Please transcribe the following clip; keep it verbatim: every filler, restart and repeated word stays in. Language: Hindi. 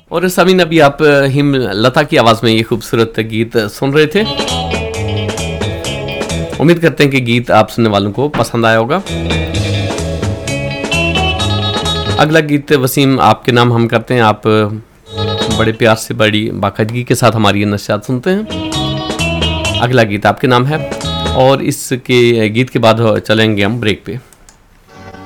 और समीन, अभी आप हिम लता की आवाज में ये खूबसूरत गीत सुन रहे थे। उम्मीद करते हैं कि गीत आप सुनने वालों को पसंद आया होगा। अगला गीत वसीम आपके नाम हम करते हैं। आप बड़े प्यार से बड़ी बाकायदगी के साथ हमारी ये नशियात सुनते हैं। अगला गीत आपके नाम है और इसके गीत के बाद चलेंगे हम ब्रेक पे।